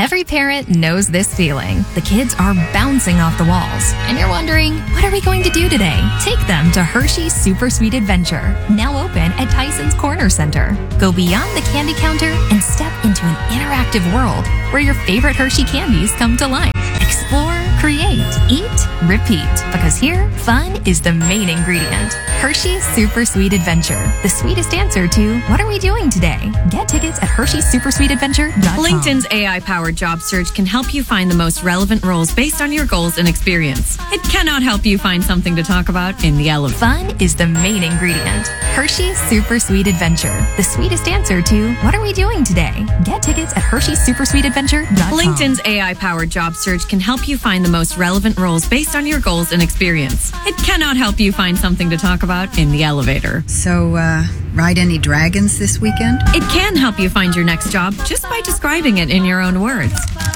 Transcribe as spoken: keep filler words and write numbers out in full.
Every parent knows this feeling. The kids are bouncing off the walls, and you're wondering, what are we going to do today? Take them to Hershey's Super Sweet Adventure, now open at Tyson's Corner Center. Go beyond the candy counter and step into an interactive world where your favorite Hershey candies come to life. Explore, create, eat, repeat. Because here, fun is the main ingredient. Hershey's Super Sweet Adventure, the sweetest answer to what are we doing today? Get tickets at Hershey's Super Sweet Adventure dot com. LinkedIn's A I-powered job search can help you find the most relevant roles based on your goals and experience. It cannot help you find something to talk about in the elevator. Fun is the main ingredient. Hershey's Super Sweet Adventure, the sweetest answer to what are we doing today? Get tickets at Hershey's Super Sweet Adventure dot com. LinkedIn's A I-powered job search can help you find the most relevant roles based on your goals and experience. It cannot help you find something to talk about in the elevator. So, uh, ride any dragons this weekend? It can help you find your next job just by describing it in your own words.